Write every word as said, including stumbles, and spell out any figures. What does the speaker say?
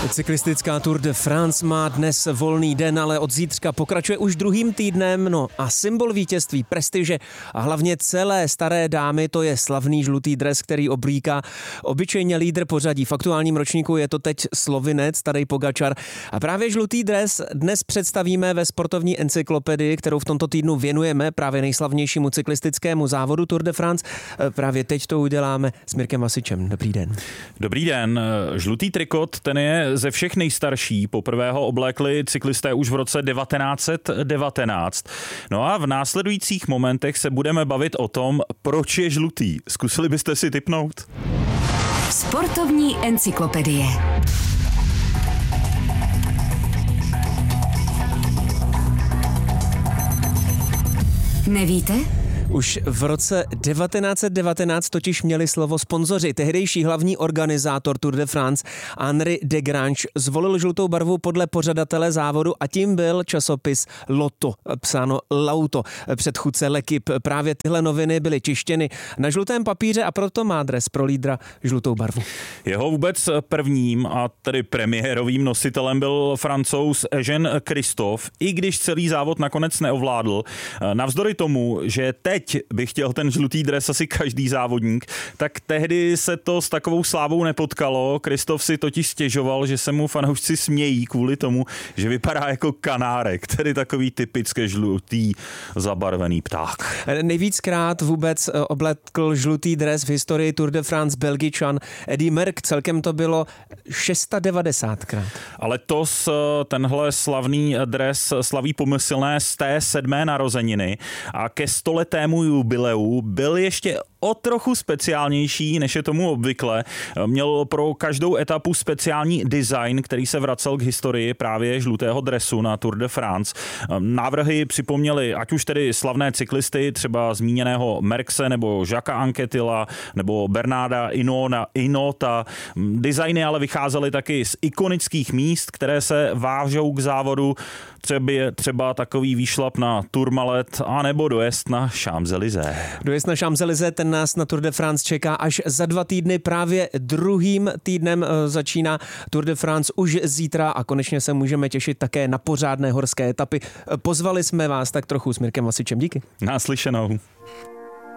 Cyklistická Tour de France má dnes volný den, ale od zítřka pokračuje už druhým týdnem. No a symbol vítězství, prestiže a hlavně celé staré dámy, to je slavný žlutý dres, který oblíká obyčejně lídr pořadí. V aktuálním ročníku je to teď Slovinec Tadej Pogačar. A právě žlutý dres dnes představíme ve sportovní encyklopedii, kterou v tomto týdnu věnujeme právě nejslavnějšímu cyklistickému závodu Tour de France. Právě teď to uděláme s Mirkem Vasičem. Dobrý den. Dobrý den. Žlutý trikot, ten je ze všech nejstarší. Poprvé ho oblékli cyklisté už v roce devatenáct set devatenáct. No a v následujících momentech se budeme bavit o tom, proč je žlutý. Zkusili byste si tipnout? Sportovní encyklopedie. Nevíte? Už v roce devatenáct set devatenáct totiž měli slovo sponzoři. Tehdejší hlavní organizátor Tour de France Henri Desgrange zvolil žlutou barvu podle pořadatele závodu a tím byl časopis Lotto, psáno L'Auto, předchůdce L'Équipe. Právě tyhle noviny byly tištěny na žlutém papíře a proto má dres pro lídra žlutou barvu. Jeho vůbec prvním a tedy premiérovým nositelem byl Francouz Eugène Christophe, i když celý závod nakonec neovládl. Navzdory tomu, že teď by chtěl ten žlutý dres asi každý závodník, tak tehdy se to s takovou slávou nepotkalo. Christophe si totiž stěžoval, že se mu fanoušci smějí kvůli tomu, že vypadá jako kanárek, tedy takový typicky žlutý zabarvený pták. Nejvíckrát vůbec oblékl žlutý dres v historii Tour de France Belgičan Eddy Merckx, celkem to bylo devadesát šestkrát. A letos tenhle slavný dres slaví pomyslné z té sedmé narozeniny a ke stoletému jubileu byl ještě o trochu speciálnější, než je tomu obvykle. Měl pro každou etapu speciální design, který se vracel k historii právě žlutého dresu na Tour de France. Návrhy připomněly ať už tedy slavné cyklisty, třeba zmíněného Merckxe nebo Jacquesa Anquetyla nebo Bernarda Hinaulta. Designy ale vycházely taky z ikonických míst, které se vážou k závodu, třeba, třeba takový výšlap na Tourmalet a nebo dojezd na Champs-Élysées. Dojezd na Champs-Élysées, ten nás na Tour de France čeká až za dva týdny. Právě druhým týdnem začíná Tour de France už zítra a konečně se můžeme těšit také na pořádné horské etapy. Pozvali jsme vás tak trochu s Mirkem Vasičem. Díky. Naslyšenou.